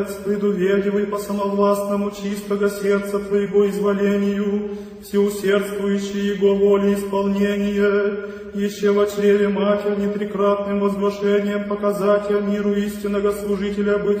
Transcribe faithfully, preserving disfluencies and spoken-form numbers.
предуверливый по самовластному чистого сердца Твоего изволению, всеусердствующий Его воле исполнение, еще во чреве Матерь нетрикратным возглашением показатель миру истинного служителя быть